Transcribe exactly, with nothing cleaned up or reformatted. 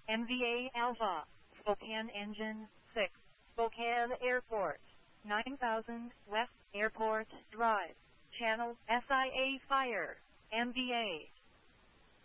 M V A Alpha, Spokane Engine six, Spokane Airport, nine thousand West Airport Drive, Channel S I A Fire, M V A.